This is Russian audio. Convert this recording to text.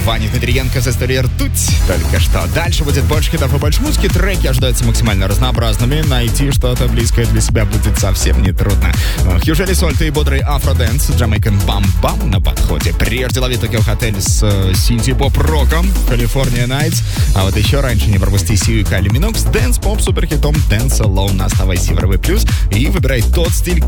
Ваня Дмитриенко с историей «Ртуть» только что. Дальше будет больше хитов и больше музыки. Треки ожидаются максимально разнообразными. Найти что-то близкое для себя будет совсем нетрудно. Хьюжи Лисольта и бодрый афродэнс. Jamaican Bam Bam на подходе. Прежде лови Токио Хотель с синти-поп-роком. California Nights. А вот еще раньше не пропусти Сию и Кайли Минокс. Дэнс-поп суперхитом Dance Alone. Оставайся в РВ+. И выбирай тот стиль,